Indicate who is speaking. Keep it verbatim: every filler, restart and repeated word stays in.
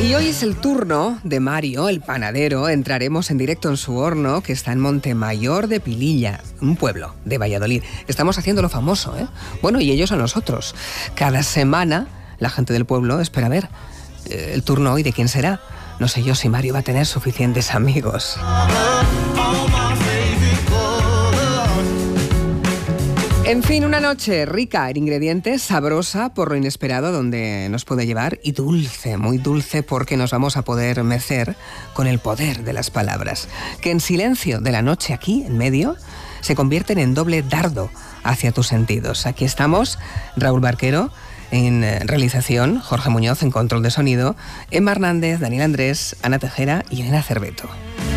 Speaker 1: Y hoy es el turno de Mario, el panadero. Entraremos en directo en su horno, que está en Montemayor de Pililla, un pueblo de Valladolid. Estamos haciéndolo famoso, ¿eh? Bueno, y ellos a nosotros. Cada semana la gente del pueblo espera ver eh, el turno hoy de quién será. No sé yo si Mario va a tener suficientes amigos. En fin, una noche rica en ingredientes, sabrosa por lo inesperado donde nos puede llevar y dulce, muy dulce porque nos vamos a poder mecer con el poder de las palabras, que en silencio de la noche aquí, en medio, se convierten en doble dardo hacia tus sentidos. Aquí estamos, Raúl Barquero en realización, Jorge Muñoz en control de sonido, Emma Hernández, Daniel Andrés, Ana Tejera y Elena Cerveto.